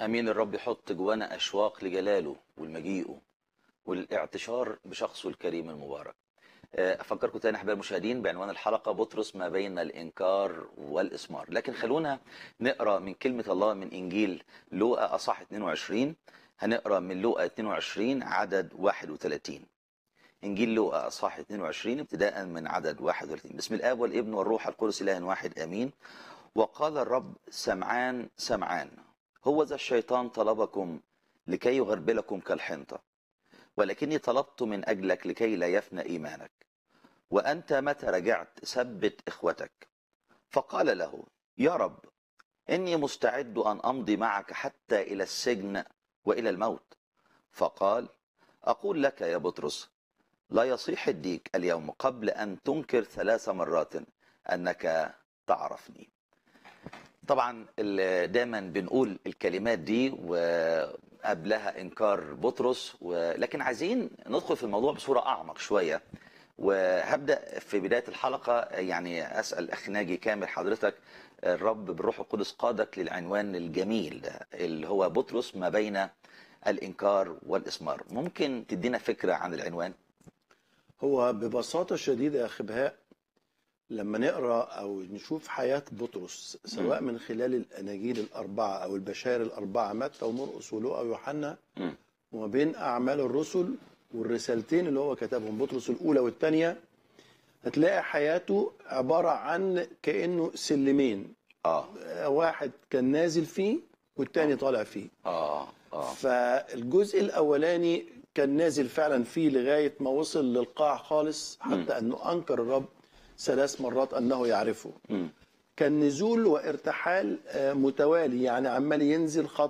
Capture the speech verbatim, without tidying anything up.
امين. الرب يحط جوانا اشواق لجلاله والمجيئه والاعتشار بشخصه الكريم المبارك. آه، افكركم تاني احبائي المشاهدين بعنوان الحلقه: بطرس ما بين الانكار والاسمار. لكن خلونا نقرا من كلمه الله من انجيل لوقا اصحاح اثنين وعشرين. هنقرا من لوقا اثنين وعشرين عدد واحد وثلاثين. انجيل لوقا اصحاح اثنين وعشرين ابتداء من عدد واحد وثلاثين. بسم الاب والابن والروح القدس اله واحد امين. وقال الرب: سمعان سمعان، هو ذا الشيطان طلبكم لكي يغربلكم كالحنطة، ولكني طلبت من أجلك لكي لا يفنى إيمانك، وأنت متى رجعت ثبت إخوتك. فقال له: يا رب، إني مستعد أن أمضي معك حتى إلى السجن وإلى الموت. فقال: أقول لك يا بطرس، لا يصيح الديك اليوم قبل أن تنكر ثلاث مرات أنك تعرفني. طبعا ال- دايما بنقول الكلمات دي وقبلها انكار بطرس، ولكن عايزين ندخل في الموضوع بصوره اعمق شويه. وهبدا في بدايه الحلقه يعني اسال اخ ناجي كامل حضرتك، الرب بالروح القدس قادك للعنوان الجميل ده اللي هو بطرس ما بين الانكار والاسمار. ممكن تدينا فكره عن العنوان؟ هو ببساطة شديدة يا أخي بهاء، لما نقرأ أو نشوف حياة بطرس سواء من خلال الأناجيل الأربعة أو البشائر الأربعة متى ومرقس ولوقا ويوحنا، مم. وما بين أعمال الرسل والرسالتين اللي هو كتبهم بطرس الأولى والثانية، هتلاقي حياته عبارة عن كأنه سلمين. اه واحد كان نازل فيه والتاني اه طالع فيه. اه اه فالجزء الأولاني كان نازل فعلا فيه لغاية ما وصل للقاع خالص، حتى أنه أنكر الرب ثلاث مرات أنه يعرفه. مم. كان نزول وارتحال آه، متوالي، يعني عمال ينزل خط